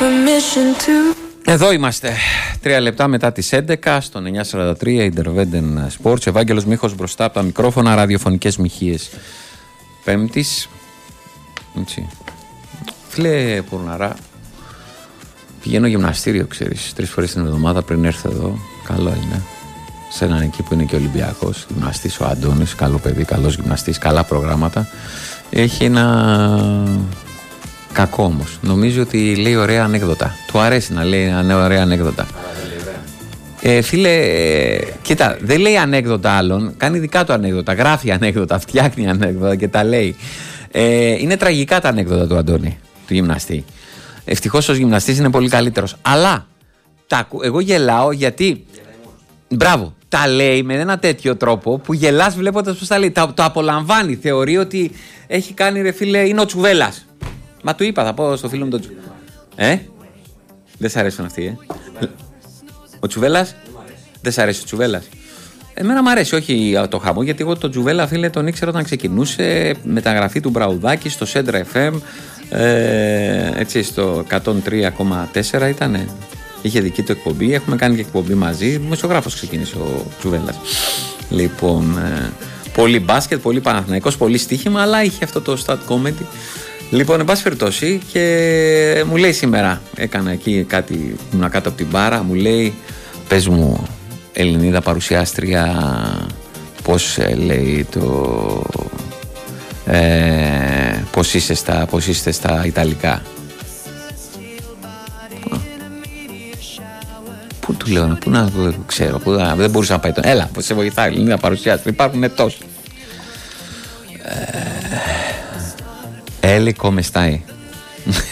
Εδώ είμαστε, 3 λεπτά μετά τις 11 στον 943 Intervenden Sports. Ευάγγελος Μίχος μπροστά από τα μικρόφωνα, ραδιοφωνικές μοιχείες Πέμπτης. Έτσι. Φίλε Πουρναρά, πηγαίνω γυμναστήριο, ξέρεις, 3 φορές την εβδομάδα πριν έρθω εδώ. Καλό είναι. Σε έναν εκεί που είναι και Ολυμπιακός γυμναστής, ο Αντώνης, καλό παιδί, καλός γυμναστής, καλά προγράμματα. Έχει ένα κακό όμως. Νομίζω ότι λέει ωραία ανέκδοτα. Του αρέσει να λέει ωραία ανέκδοτα. Φίλε, κοίτα, δεν λέει ανέκδοτα άλλων, κάνει δικά του ανέκδοτα, γράφει ανέκδοτα, φτιάχνει ανέκδοτα και τα λέει. Είναι τραγικά τα ανέκδοτα του Αντώνη, του γυμναστή. Ευτυχώς ως γυμναστής είναι πολύ καλύτερος. Αλλά εγώ γελάω γιατί. Μπράβο, τα λέει με ένα τέτοιο τρόπο που γελάς βλέποντας πως τα λέει. Το απολαμβάνει, θεωρεί ότι έχει κάνει, ρε φίλε, είναι ο Τσουβέλλας. Μα του είπα, θα πω στο φίλο μου τον Τσουβέλλα. Δεν σ' αρέσουν αυτοί, Ο Τσουβέλλας. Δεν σ' αρέσει ο Τσουβέλλας. Εμένα μου αρέσει, όχι το χαμό, γιατί εγώ τον Τσουβέλλα, φίλε, τον ήξερα όταν ξεκινούσε μεταγραφή του Μπραουδάκη στο Σέντρα FM. Έτσι, στο 103,4 ήτανε. Είχε δική του εκπομπή, έχουμε κάνει και εκπομπή μαζί. Δημοσιογράφος ξεκίνησε ο Τσουβέλλας. Λοιπόν, πολύ μπάσκετ, πολύ Παναθηναϊκός, πολύ στοίχημα, αλλά είχε αυτό το stat comedy. Λοιπόν, εν πάση περιπτώσει, και μου λέει σήμερα, έκανα εκεί κάτι, ήμουν κάτω από την μπάρα, μου λέει, πες μου, Ελληνίδα παρουσιάστρια, πώς λέει πώς είστε στα Ιταλικά. Πού του λέω, πού να ξέρω, δεν μπορούσα να πάει τον. Έλα, πώς σε βοηθάει η Ελληνίδα παρουσιάστρια, υπάρχουν τόσοι. Έλη κομεστάει.